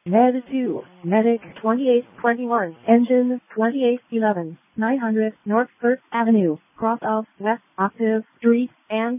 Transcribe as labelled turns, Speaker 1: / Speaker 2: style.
Speaker 1: Med 2, Medic 2821, Engine 2811, 900 North 1st Avenue, Cross of West Octave Street.